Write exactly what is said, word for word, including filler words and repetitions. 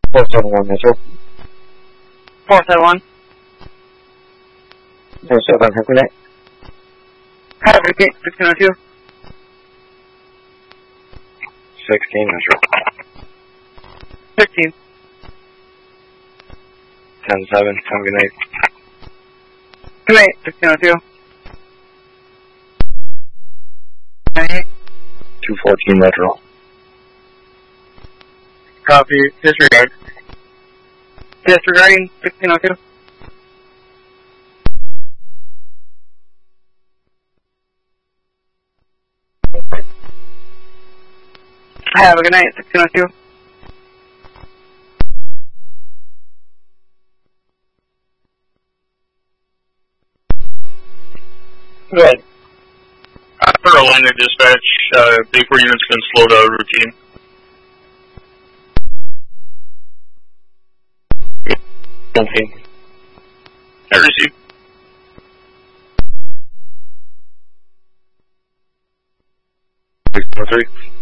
four seven one Metro. four seven one. four seven, have a good night. Have a good night, sixteen oh two. sixteen Metro. sixteen. ten seven, have a good night. Good night, sixteen oh two. Good night. two fourteen Metro. Copy, disregard. Disregarding, sixteen oh two. Have a good night, sixteen oh two. Go ahead. After a line of dispatch, uh, B four units can slow down routine. Okay. I receive. six four three.